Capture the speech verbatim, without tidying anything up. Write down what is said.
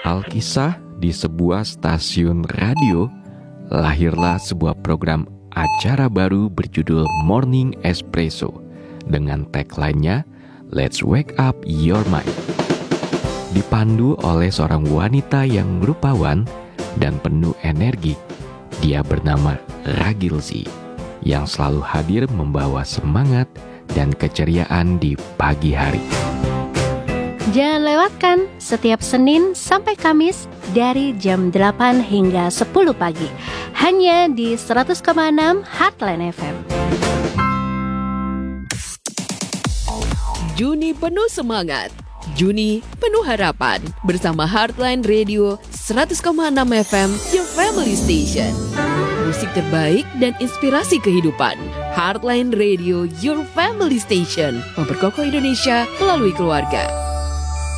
Alkisah di sebuah stasiun radio, lahirlah sebuah program acara baru berjudul Morning Espresso dengan tagline-nya Let's Wake Up Your Mind. Dipandu oleh seorang wanita yang rupawan dan penuh energi, dia bernama Ragilzi, yang selalu hadir membawa semangat dan keceriaan di pagi hari. Jangan lewatkan setiap Senin sampai Kamis dari jam delapan hingga sepuluh pagi. Hanya di seratus koma enam Heartline F M. Juni penuh semangat, Juni penuh harapan. Bersama Heartline Radio seratus koma enam F M, Your Family Station. Musik terbaik dan inspirasi kehidupan. Heartline Radio, Your Family Station. Memperkokoh Indonesia melalui keluarga.